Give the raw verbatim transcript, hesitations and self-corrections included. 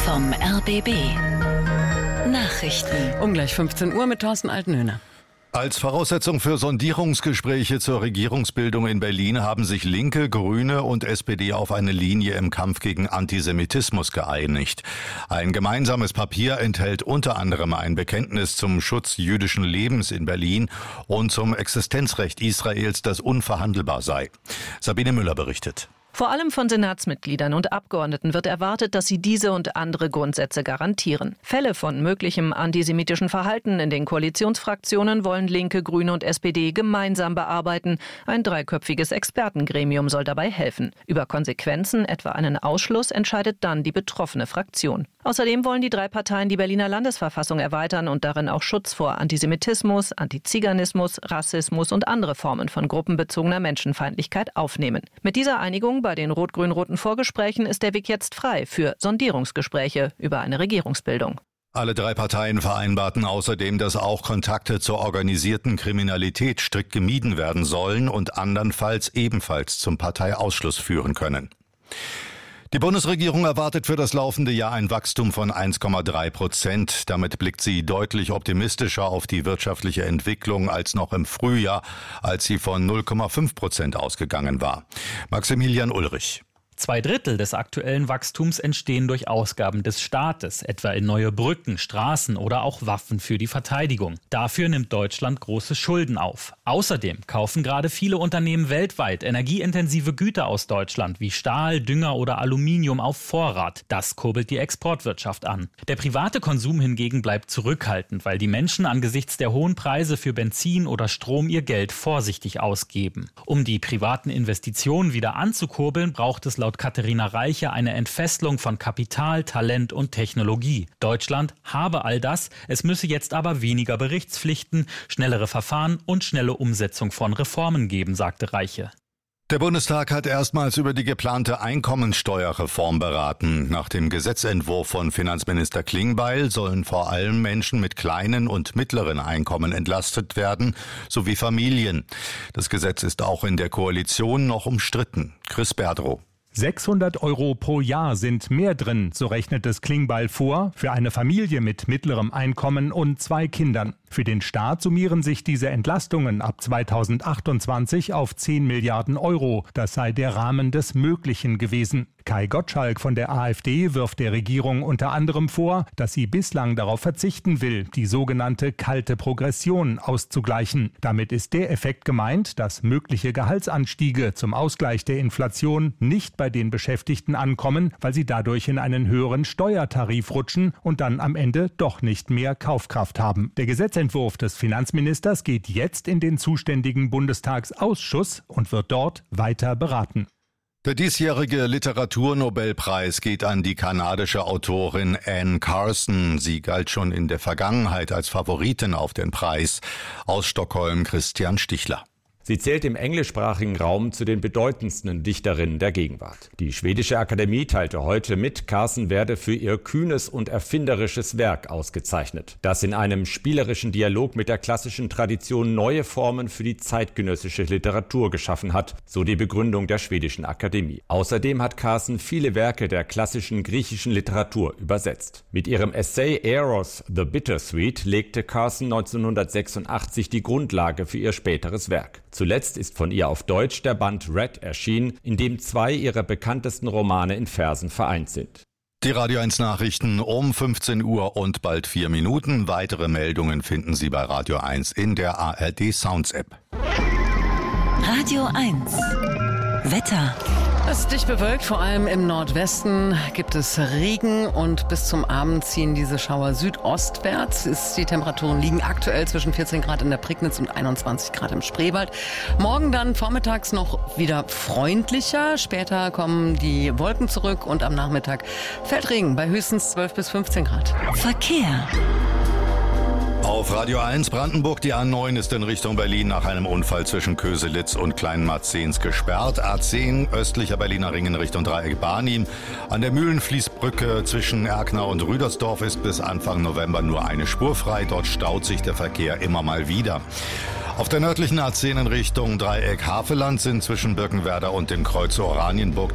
vom R B B. Nachrichten. Um gleich fünfzehn Uhr mit Thorsten Altenhöhner. Als Voraussetzung für Sondierungsgespräche zur Regierungsbildung in Berlin haben sich Linke, Grüne und S P D auf eine Linie im Kampf gegen Antisemitismus geeinigt. Ein gemeinsames Papier enthält unter anderem ein Bekenntnis zum Schutz jüdischen Lebens in Berlin und zum Existenzrecht Israels, das unverhandelbar sei. Sabine Müller berichtet. Vor allem von Senatsmitgliedern und Abgeordneten wird erwartet, dass sie diese und andere Grundsätze garantieren. Fälle von möglichem antisemitischen Verhalten in den Koalitionsfraktionen wollen Linke, Grüne und S P D gemeinsam bearbeiten. Ein dreiköpfiges Expertengremium soll dabei helfen. Über Konsequenzen, etwa einen Ausschluss, entscheidet dann die betroffene Fraktion. Außerdem wollen die drei Parteien die Berliner Landesverfassung erweitern und darin auch Schutz vor Antisemitismus, Antiziganismus, Rassismus und andere Formen von gruppenbezogener Menschenfeindlichkeit aufnehmen. Mit dieser Einigung bei den rot-grün-roten Vorgesprächen ist der Weg jetzt frei für Sondierungsgespräche über eine Regierungsbildung. Alle drei Parteien vereinbarten außerdem, dass auch Kontakte zur organisierten Kriminalität strikt gemieden werden sollen und andernfalls ebenfalls zum Parteiausschluss führen können. Die Bundesregierung erwartet für das laufende Jahr ein Wachstum von eins Komma drei Prozent. Damit blickt sie deutlich optimistischer auf die wirtschaftliche Entwicklung als noch im Frühjahr, als sie von null Komma fünf Prozent ausgegangen war. Maximilian Ulrich. Zwei Drittel des aktuellen Wachstums entstehen durch Ausgaben des Staates, etwa in neue Brücken, Straßen oder auch Waffen für die Verteidigung. Dafür nimmt Deutschland große Schulden auf. Außerdem kaufen gerade viele Unternehmen weltweit energieintensive Güter aus Deutschland wie Stahl, Dünger oder Aluminium auf Vorrat. Das kurbelt die Exportwirtschaft an. Der private Konsum hingegen bleibt zurückhaltend, weil die Menschen angesichts der hohen Preise für Benzin oder Strom ihr Geld vorsichtig ausgeben. Um die privaten Investitionen wieder anzukurbeln, braucht es laut Laut Katharina Reiche eine Entfesselung von Kapital, Talent und Technologie. Deutschland habe all das, es müsse jetzt aber weniger Berichtspflichten, schnellere Verfahren und schnelle Umsetzung von Reformen geben, sagte Reiche. Der Bundestag hat erstmals über die geplante Einkommensteuerreform beraten. Nach dem Gesetzentwurf von Finanzminister Klingbeil sollen vor allem Menschen mit kleinen und mittleren Einkommen entlastet werden, sowie Familien. Das Gesetz ist auch in der Koalition noch umstritten. Chris Berdrow. sechshundert Euro pro Jahr sind mehr drin, so rechnet es Klingbeil vor, für eine Familie mit mittlerem Einkommen und zwei Kindern. Für den Staat summieren sich diese Entlastungen ab zweitausendachtundzwanzig auf zehn Milliarden Euro. Das sei der Rahmen des Möglichen gewesen. Kai Gottschalk von der AfD wirft der Regierung unter anderem vor, dass sie bislang darauf verzichten will, die sogenannte kalte Progression auszugleichen. Damit ist der Effekt gemeint, dass mögliche Gehaltsanstiege zum Ausgleich der Inflation nicht bei den Beschäftigten ankommen, weil sie dadurch in einen höheren Steuertarif rutschen und dann am Ende doch nicht mehr Kaufkraft haben. Der Gesetzentwurf des Finanzministers geht jetzt in den zuständigen Bundestagsausschuss und wird dort weiter beraten. Der diesjährige Literaturnobelpreis geht an die kanadische Autorin Anne Carson. Sie galt schon in der Vergangenheit als Favoritin auf den Preis. Aus Stockholm Christian Stichler. Sie zählt im englischsprachigen Raum zu den bedeutendsten Dichterinnen der Gegenwart. Die schwedische Akademie teilte heute mit, Carson werde für ihr kühnes und erfinderisches Werk ausgezeichnet, das in einem spielerischen Dialog mit der klassischen Tradition neue Formen für die zeitgenössische Literatur geschaffen hat, so die Begründung der schwedischen Akademie. Außerdem hat Carson viele Werke der klassischen griechischen Literatur übersetzt. Mit ihrem Essay Eros the Bittersweet legte Carson neunzehnhundertsechsundachtzig die Grundlage für ihr späteres Werk. Zuletzt ist von ihr auf Deutsch der Band Red erschienen, in dem zwei ihrer bekanntesten Romane in Versen vereint sind. Die Radio eins Nachrichten um fünfzehn Uhr und bald vier Minuten. Weitere Meldungen finden Sie bei Radio eins in der A R D Sounds App. Radio eins. Wetter. Es ist dicht bewölkt, vor allem im Nordwesten gibt es Regen und bis zum Abend ziehen diese Schauer südostwärts. Ist, die Temperaturen liegen aktuell zwischen vierzehn Grad in der Prignitz und einundzwanzig Grad im Spreewald. Morgen dann vormittags noch wieder freundlicher, später kommen die Wolken zurück und am Nachmittag fällt Regen bei höchstens zwölf bis fünfzehn Grad. Verkehr. Auf Radio eins Brandenburg, die A neun ist in Richtung Berlin nach einem Unfall zwischen Köselitz und Kleinmarzens gesperrt. A zehn östlicher Berliner Ring in Richtung Dreieck Barnim. An der Mühlenfließbrücke zwischen Erkner und Rüdersdorf ist bis Anfang November nur eine Spur frei. Dort staut sich der Verkehr immer mal wieder. Auf der nördlichen A zehn in Richtung Dreieck Havelland sind zwischen Birkenwerder und dem Kreuz Oranienburg